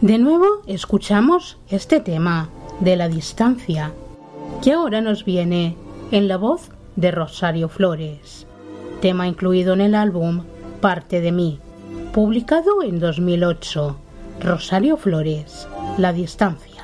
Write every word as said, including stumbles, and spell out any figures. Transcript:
De nuevo escuchamos este tema de la distancia, que ahora nos viene en la voz de Rosario Flores, tema incluido en el álbum Parte de mí, publicado en dos mil ocho. Rosario Flores, La distancia.